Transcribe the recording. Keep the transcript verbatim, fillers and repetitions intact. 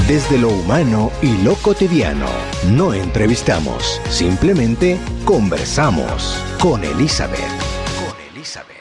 Desde lo humano y lo cotidiano, no entrevistamos, simplemente conversamos con Elizabeth. Con Elizabeth.